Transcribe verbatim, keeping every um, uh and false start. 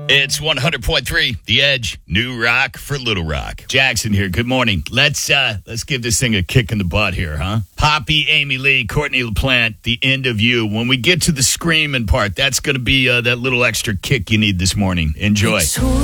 It's one hundred point three, The Edge, New Rock for Little Rock. Jackson here. Good morning. Let's uh, let's give this thing a kick in the butt here, huh? Poppy, Amy Lee, Courtney LaPlante, The End of You. When we get to the screaming part, that's going to be uh, that little extra kick you need this morning. Enjoy.